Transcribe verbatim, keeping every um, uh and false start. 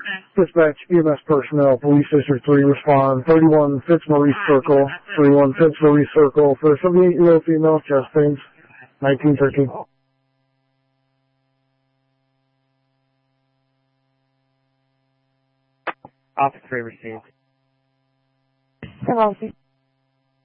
Dispatch, E M S personnel, Police District three, respond. thirty-one Fitzmaurice Circle, thirty-one Fitzmaurice Circle, for a seventy-eight-year-old female, chest pains, nineteen thirteen. Officer three received. Hello,